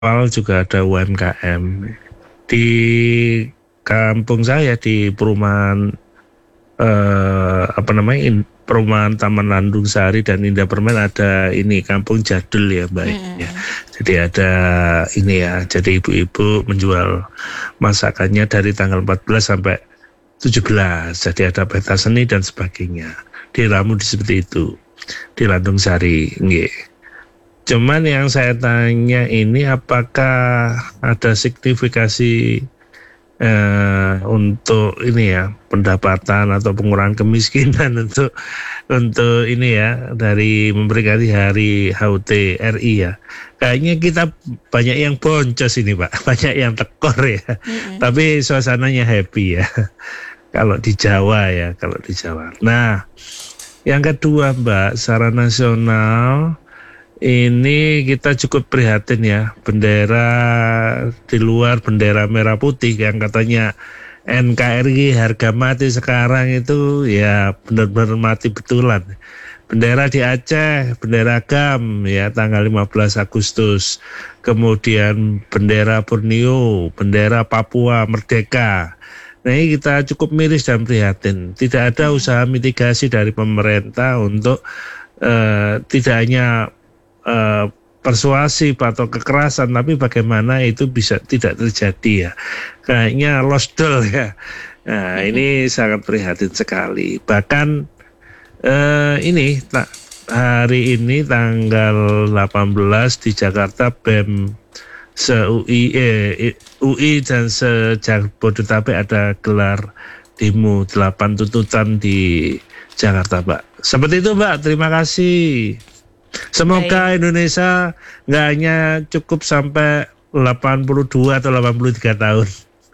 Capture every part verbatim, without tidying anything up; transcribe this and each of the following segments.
awal juga ada U M K M. Di kampung saya di perumahan eh, apa namanya in, perumahan Taman Landung Sari dan Indah Permen ada ini kampung jadul ya Mbak Mm-mm. ya. Jadi ada ini ya. Jadi ibu-ibu menjual masakannya dari tanggal empat belas sampai tujuh belas. Jadi ada pesta seni dan sebagainya. Diramu seperti itu di Landung Sari. Nggih. Cuman yang saya tanya ini apakah ada signifikasi eh, untuk ini ya pendapatan atau pengurangan kemiskinan untuk untuk ini ya dari memperingati hari H U T R I ya. Kayaknya kita banyak yang boncos ini Pak, banyak yang tekor ya. Mm-mm. Tapi suasananya happy ya. Kalau di Jawa ya, kalau di Jawa. Nah, yang kedua Mbak, secara nasional ini kita cukup prihatin ya, bendera di luar bendera merah putih yang katanya N K R I harga mati sekarang itu ya benar-benar mati betulan. Bendera di Aceh, bendera G A M ya tanggal lima belas Agustus. Kemudian bendera Borneo, bendera Papua Merdeka. Nah ini kita cukup miris dan prihatin. Tidak ada usaha mitigasi dari pemerintah untuk uh, tidak hanya Uh, persuasif atau kekerasan, tapi bagaimana itu bisa tidak terjadi ya. Kayaknya lost doll ya. Nah, ini sangat prihatin sekali. Bahkan uh, ini tak hari ini tanggal delapan belas di Jakarta B E M se-U I eh, U I dan se-Jabodetabek ada gelar demo delapan tuntutan di Jakarta, Mbak. Seperti itu, Mbak. Terima kasih. Semoga Baik. Indonesia nggak hanya cukup sampai delapan puluh dua atau delapan puluh tiga tahun.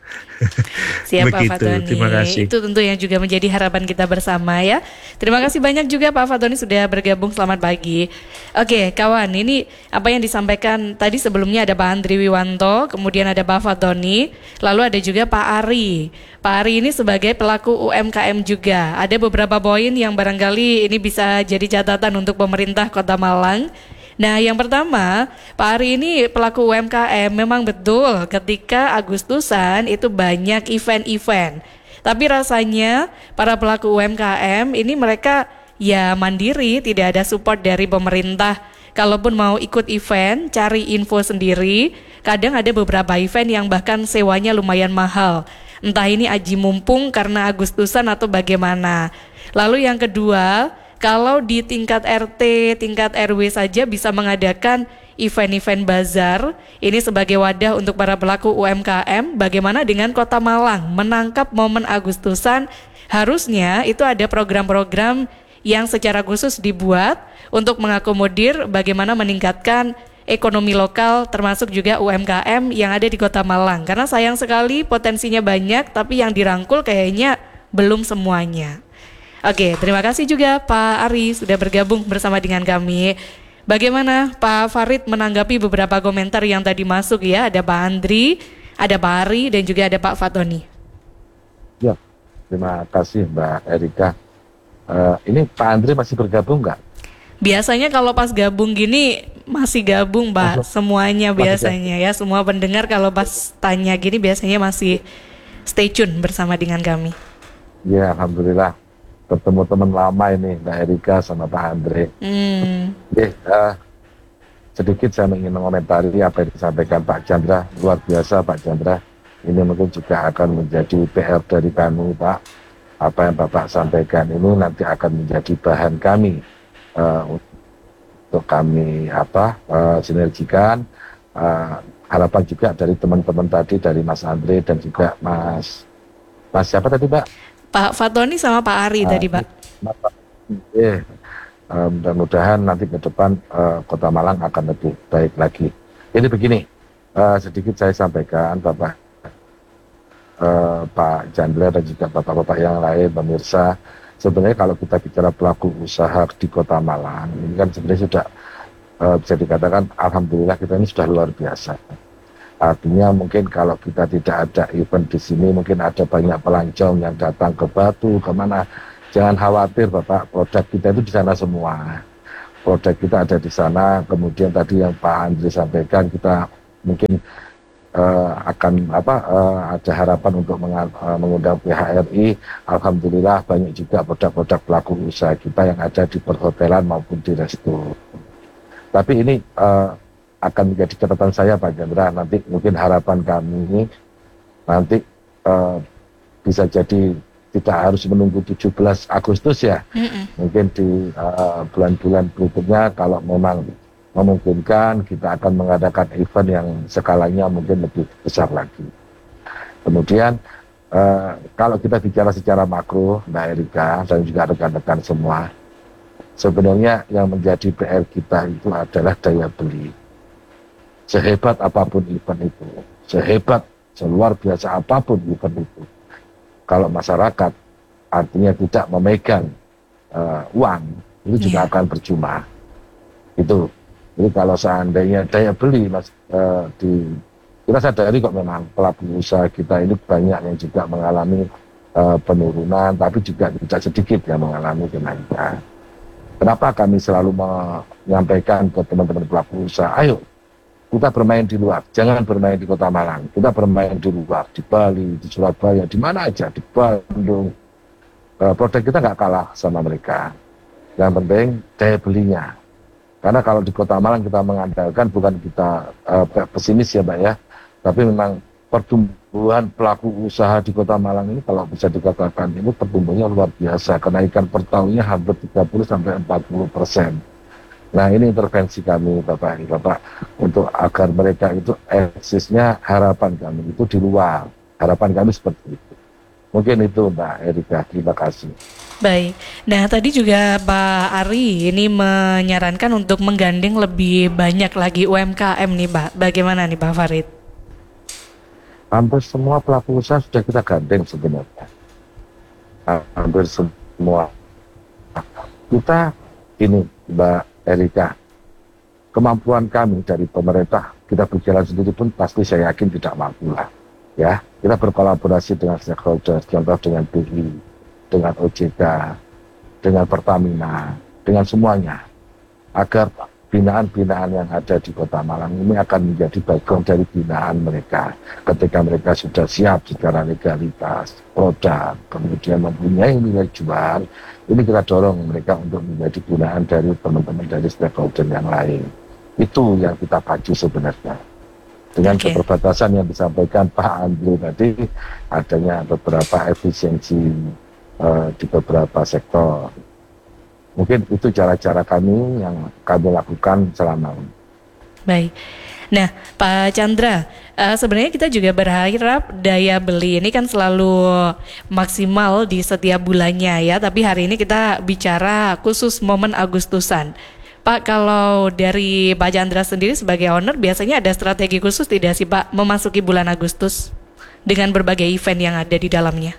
Siap Pak Begitu, Fatoni. terima kasih. Itu tentu yang juga menjadi harapan kita bersama ya. Terima kasih banyak juga Pak Fatoni sudah bergabung. Selamat pagi. Oke kawan, ini apa yang disampaikan tadi sebelumnya ada Pak Andri Wiwanto, kemudian ada Pak Fatoni, lalu ada juga Pak Ari. Pak Ari ini sebagai pelaku U M K M juga. Ada beberapa poin yang barangkali ini bisa jadi catatan untuk pemerintah Kota Malang. Nah yang pertama, Pak Ari ini pelaku U M K M, memang betul ketika Agustusan itu banyak event-event. Tapi rasanya para pelaku U M K M ini mereka ya mandiri, tidak ada support dari pemerintah. Kalaupun mau ikut event, cari info sendiri. Kadang ada beberapa event yang bahkan sewanya lumayan mahal. Entah ini aji mumpung karena Agustusan atau bagaimana. Lalu yang kedua, kalau di tingkat R T, tingkat R W saja bisa mengadakan event-event bazar, ini sebagai wadah untuk para pelaku U M K M, bagaimana dengan Kota Malang menangkap momen Agustusan? Harusnya itu ada program-program yang secara khusus dibuat untuk mengakomodir bagaimana meningkatkan ekonomi lokal termasuk juga U M K M yang ada di Kota Malang. Karena sayang sekali potensinya banyak, tapi yang dirangkul kayaknya belum semuanya. Oke, terima kasih juga Pak Ari sudah bergabung bersama dengan kami. Bagaimana Pak Farid menanggapi beberapa komentar yang tadi masuk ya? Ada Pak Andri, ada Pak Ari, dan juga ada Pak Fatoni. Ya, terima kasih Mbak Erika. Uh, ini Pak Andri masih bergabung nggak? Biasanya kalau pas gabung gini masih gabung Pak, semuanya biasanya ya. Semua pendengar kalau pas tanya gini biasanya masih stay tune bersama dengan kami. Ya, Alhamdulillah. Bertemu teman lama ini Mbak Erika sama Pak Andre. Hmm. Eh, uh, sedikit saya ingin mengomentari apa yang disampaikan Pak Chandra. Luar biasa Pak Chandra. Ini mungkin juga akan menjadi P R dari kami Pak. Apa yang Bapak sampaikan ini nanti akan menjadi bahan kami uh, untuk kami apa uh, sinergikan. Uh, harapan juga dari teman-teman tadi dari Mas Andre dan juga Mas Mas siapa tadi Pak? Pak Fatoni sama Pak Ari uh, tadi Pak. Eh, uh, mudah-mudahan nanti ke depan uh, Kota Malang akan lebih baik lagi. Jadi begini, uh, sedikit saya sampaikan Bapak, uh, Pak Chandra dan juga Bapak-Bapak yang lain, pemirsa. Sebenarnya kalau kita bicara pelaku usaha di Kota Malang, ini kan sebenarnya sudah uh, bisa dikatakan Alhamdulillah kita ini sudah luar biasa. Artinya mungkin kalau kita tidak ada event di sini, mungkin ada banyak pelancong yang datang ke Batu, kemana. Jangan khawatir Bapak, produk kita itu di sana semua. Produk kita ada di sana, kemudian tadi yang Pak Andri sampaikan, kita mungkin uh, akan apa uh, ada harapan untuk menga- uh, mengundang P H R I. Alhamdulillah banyak juga produk-produk pelaku usaha kita yang ada di perhotelan maupun di resto. Tapi ini uh, akan menjadi catatan saya Pak Chandra, nanti mungkin harapan kami nanti uh, bisa jadi tidak harus menunggu tujuh belas Agustus ya. Mm-mm. Mungkin di uh, bulan-bulan berikutnya kalau memang memungkinkan kita akan mengadakan event yang skalanya mungkin lebih besar lagi. Kemudian uh, kalau kita bicara secara makro Mbak Erika dan juga rekan-rekan semua, sebenarnya yang menjadi P R kita itu adalah daya beli. Sehebat apapun event itu, sehebat, seluar biasa apapun event itu, kalau masyarakat artinya tidak memegang uh, uang, itu juga yeah. akan percuma. Itu. Jadi kalau seandainya daya beli mas, uh, di kita sadari kok memang pelaku usaha kita ini banyak yang juga mengalami uh, penurunan, tapi juga tidak sedikit yang mengalami kenaikan. Kenapa kami selalu menyampaikan ke teman-teman pelaku usaha, ayo kita bermain di luar, jangan bermain di Kota Malang. Kita bermain di luar, di Bali, di Surabaya, di mana aja, di Bandung. Uh, produk kita nggak kalah sama mereka. Yang penting daya belinya. Karena kalau di Kota Malang kita mengandalkan, bukan kita uh, pesimis ya Mbak ya, tapi memang pertumbuhan pelaku usaha di Kota Malang ini kalau bisa dikatakan ini pertumbuhannya luar biasa. Kenaikan per tahunnya hampir tiga puluh sampai empat puluh persen. Nah ini intervensi kami Bapak Bapak untuk agar mereka itu eksisnya, harapan kami itu di luar. Harapan kami seperti itu. Mungkin itu Mbak Erika, terima kasih. Baik, nah tadi juga Pak Ari ini menyarankan untuk menggandeng lebih banyak lagi U M K M nih Pak. Bagaimana nih Pak Farid? Hampir semua pelaku usaha sudah kita gandeng sebenarnya. Hampir semua. Kita ini Mbak Erika, kemampuan kami dari pemerintah, kita berjalan sendiri pun pasti saya yakin tidak mampu lah. Ya, kita berkolaborasi dengan stakeholder, contoh dengan B I, dengan O J K, dengan Pertamina, dengan semuanya, agar binaan-binaan yang ada di Kota Malang ini akan menjadi bagian dari binaan mereka. Ketika mereka sudah siap secara legalitas, produk, kemudian mempunyai nilai jual, ini kita dorong mereka untuk menjadi binaan dari teman-teman dari stakeholder yang lain. Itu yang kita pacu sebenarnya. Dengan okay. keterbatasan yang disampaikan Pak Andre tadi, adanya beberapa efisiensi uh, di beberapa sektor. Mungkin itu cara-cara kami yang kami lakukan selama ini. Baik. Nah, Pak Chandra, uh, sebenarnya kita juga berharap daya beli ini kan selalu maksimal di setiap bulannya ya. Tapi hari ini kita bicara khusus momen Agustusan. Pak, kalau dari Pak Chandra sendiri sebagai owner, biasanya ada strategi khusus tidak sih Pak memasuki bulan Agustus dengan berbagai event yang ada di dalamnya?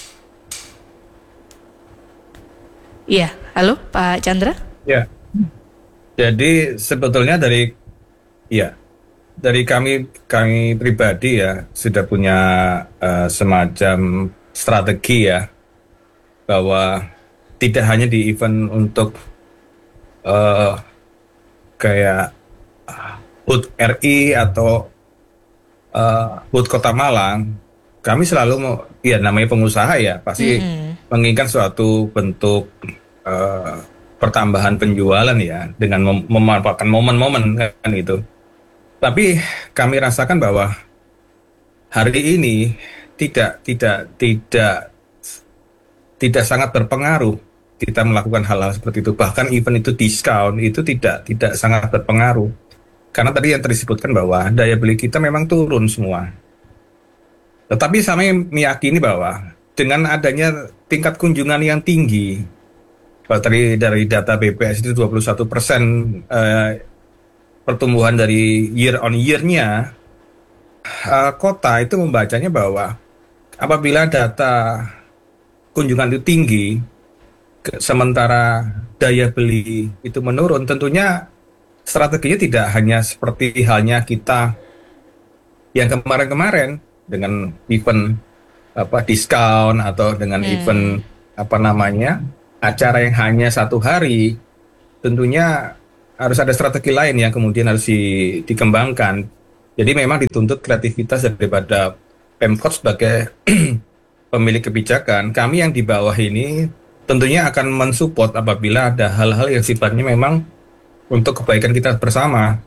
Iya, halo Pak Chandra? Ya, jadi sebetulnya dari, ya, dari kami kami pribadi ya sudah punya uh, semacam strategi ya, bahwa tidak hanya di event untuk uh, kayak H U T R I atau uh, H U T Kota Malang, kami selalu mau, ya namanya pengusaha ya pasti mm-hmm. menginginkan suatu bentuk uh, pertambahan penjualan ya dengan mem- memanfaatkan momen-momen kan itu. Tapi kami rasakan bahwa hari ini tidak tidak tidak tidak sangat berpengaruh kita melakukan hal-hal seperti itu. Bahkan event itu diskon itu tidak tidak sangat berpengaruh. Karena tadi yang disebutkan bahwa daya beli kita memang turun semua. Tetapi kami meyakini bahwa dengan adanya tingkat kunjungan yang tinggi, kalau tadi dari data B P S itu dua puluh satu persen eh, pertumbuhan dari year on year-nya, uh, kota itu membacanya bahwa apabila data kunjungan itu tinggi, ke, sementara daya beli itu menurun, tentunya strateginya tidak hanya seperti halnya kita yang kemarin-kemarin dengan event apa diskon atau dengan hmm. event apa namanya acara yang hanya satu hari, tentunya harus ada strategi lain yang kemudian harus di, dikembangkan Jadi memang dituntut kreativitas daripada Pemkot sebagai pemilik kebijakan. Kami yang di bawah ini tentunya akan mensupport apabila ada hal-hal yang sifatnya memang untuk kebaikan kita bersama.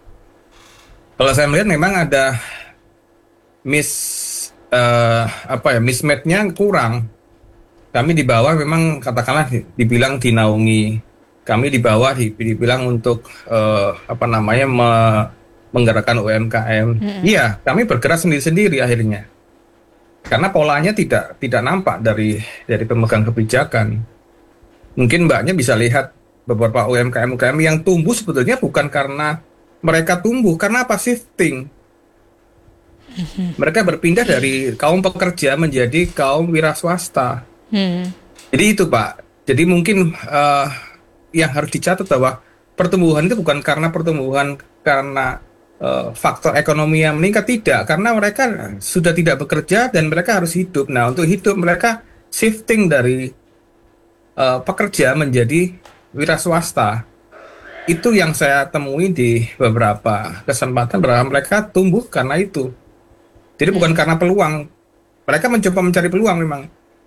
Kalau saya melihat memang ada mis uh, apa ya mismatch-nya kurang. Kami di bawah memang katakanlah dibilang dinaungi, kami di bawah dibilang untuk uh, apa namanya me, menggerakkan U M K M. Iya, mm-hmm. kami bergerak sendiri-sendiri akhirnya. Karena polanya tidak tidak nampak dari dari pemegang kebijakan. Mungkin mbaknya bisa lihat beberapa U M K M U M K M yang tumbuh sebetulnya bukan karena mereka tumbuh, karena apa? Shifting. Mereka berpindah dari kaum pekerja menjadi kaum wira swasta. Hmm. Jadi itu Pak. Jadi mungkin uh, yang harus dicatat bahwa pertumbuhan itu bukan karena pertumbuhan karena uh, faktor ekonomi yang meningkat, tidak. Karena mereka sudah tidak bekerja dan mereka harus hidup. Nah untuk hidup mereka shifting dari uh, pekerja menjadi wira swasta. Itu yang saya temui di beberapa kesempatan bahwa mereka tumbuh karena itu. Jadi hmm. bukan karena peluang. Mereka mencoba mencari peluang memang.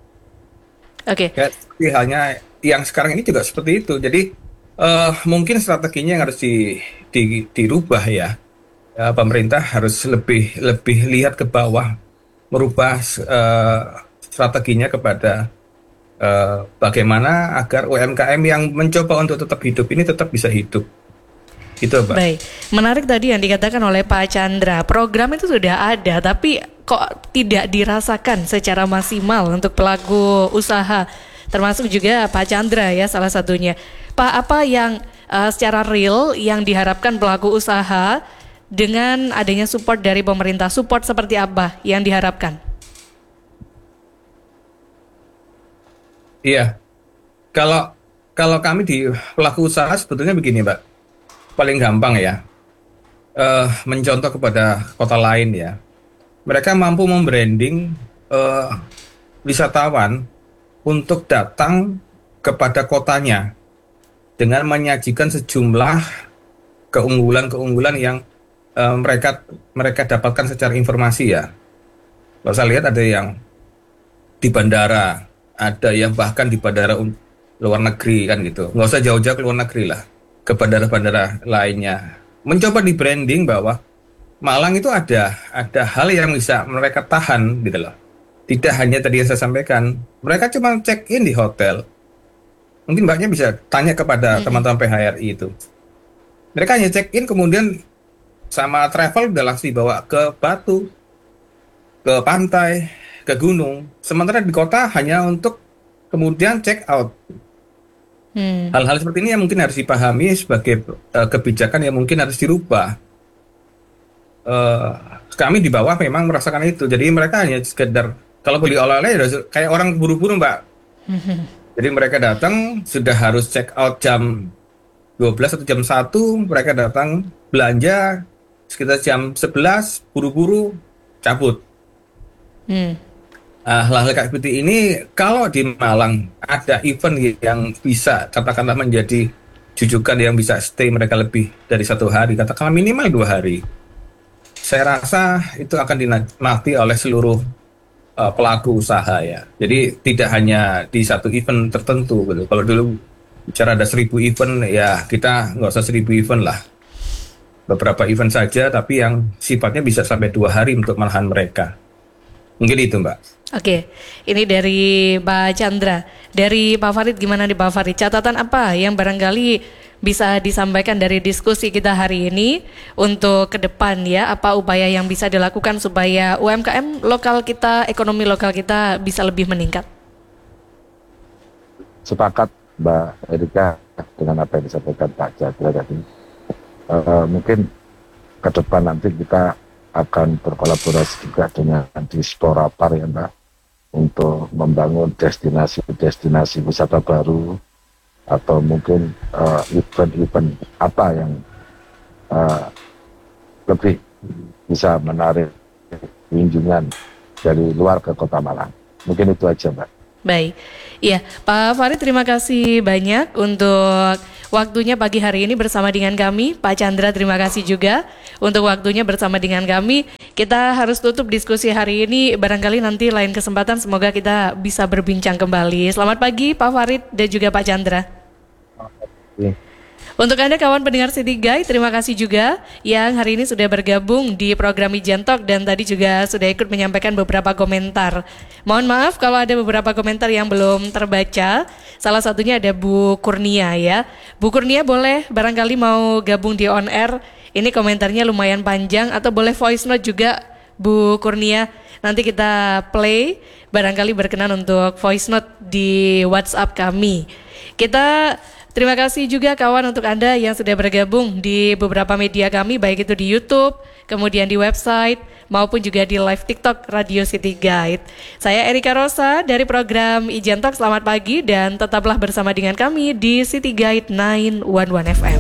Oke. Okay. Ya, halnya yang sekarang ini juga seperti itu. Jadi uh, mungkin strateginya yang harus di, di, dirubah ya. Uh, pemerintah harus lebih lebih lihat ke bawah, merubah uh, strateginya kepada uh, bagaimana agar U M K M yang mencoba untuk tetap hidup ini tetap bisa hidup. Itu Pak. Baik, menarik tadi yang dikatakan oleh Pak Chandra. Program itu sudah ada, tapi kok tidak dirasakan secara maksimal untuk pelaku usaha, termasuk juga Pak Chandra ya salah satunya. Pak, apa yang uh, secara real yang diharapkan pelaku usaha dengan adanya support dari pemerintah? Support seperti apa yang diharapkan? Iya, kalau kalau kami di pelaku usaha sebetulnya begini Mbak, paling gampang ya, uh, mencontoh kepada kota lain ya. Mereka mampu membranding uh, wisatawan untuk datang kepada kotanya dengan menyajikan sejumlah keunggulan-keunggulan yang uh, mereka mereka dapatkan secara informasi ya. Kalau saya lihat ada yang di bandara, ada yang bahkan di bandara luar negeri kan gitu. Nggak usah jauh-jauh ke luar negeri lah, ke bandara-bandara lainnya. Mencoba di branding bahwa Malang itu ada ada hal yang bisa mereka tahan gitu loh. Tidak hanya tadi yang saya sampaikan, mereka cuma check in di hotel. Mungkin mbaknya bisa tanya kepada mm-hmm. teman-teman P H R I itu. Mereka hanya check in kemudian sama travel udah langsung dibawa ke Batu, ke pantai, ke gunung. Sementara di kota hanya untuk kemudian check out. Hmm. Hal-hal seperti ini yang mungkin harus dipahami sebagai uh, kebijakan yang mungkin harus dirubah. Uh, kami di bawah memang merasakan itu. Jadi mereka hanya sekedar kalau beli oleh-oleh ya kayak orang buru-buru Mbak. Hmm. Jadi mereka datang sudah harus check out jam dua belas atau jam satu, mereka datang belanja sekitar jam sebelas, buru-buru cabut. Hmm. Uh, hal-hal kayak seperti ini kalau di Malang ada event yang bisa katakanlah menjadi jujukan yang bisa stay mereka lebih dari satu hari, katakanlah minimal dua hari, saya rasa itu akan dinikmati oleh seluruh uh, pelaku usaha ya. Jadi tidak hanya di satu event tertentu gitu. Kalau dulu bicara ada seribu event ya kita nggak usah seribu event lah, beberapa event saja tapi yang sifatnya bisa sampai dua hari untuk malahan mereka. Mungkin itu Mbak. Oke, ini dari Pak Chandra. Dari Pak Farid gimana nih Pak Farid? Catatan apa yang barangkali bisa disampaikan dari diskusi kita hari ini untuk ke depan ya? Apa upaya yang bisa dilakukan supaya U M K M lokal kita, ekonomi lokal kita bisa lebih meningkat? Sepakat Mbak Erika dengan apa yang disampaikan Pak Chandra tadi. Uh, mungkin ke depan nanti kita akan berkolaborasi juga dengan Disporapar ya Mbak, untuk membangun destinasi-destinasi wisata baru atau mungkin uh, event-event apa yang uh, lebih bisa menarik kunjungan dari luar ke Kota Malang. Mungkin itu aja Mbak. Baik, iya Pak Farid terima kasih banyak untuk waktunya pagi hari ini bersama dengan kami. Pak Chandra, terima kasih juga untuk waktunya bersama dengan kami. Kita harus tutup diskusi hari ini, barangkali nanti lain kesempatan semoga kita bisa berbincang kembali. Selamat pagi Pak Farid dan juga Pak Chandra. Untuk Anda kawan pendengar City Guide, terima kasih juga yang hari ini sudah bergabung di program Ijen Talk dan tadi juga sudah ikut menyampaikan beberapa komentar. Mohon maaf kalau ada beberapa komentar yang belum terbaca. Salah satunya ada Bu Kurnia ya. Bu Kurnia boleh barangkali mau gabung di on air. Ini komentarnya lumayan panjang atau boleh voice note juga Bu Kurnia. Nanti kita play barangkali berkenan untuk voice note di WhatsApp kami. Kita terima kasih juga kawan untuk Anda yang sudah bergabung di beberapa media kami, baik itu di YouTube, kemudian di website, maupun juga di live TikTok Radio City Guide. Saya Erika Rosa dari program Ijen Talk, selamat pagi dan tetaplah bersama dengan kami di City Guide sembilan satu satu F M.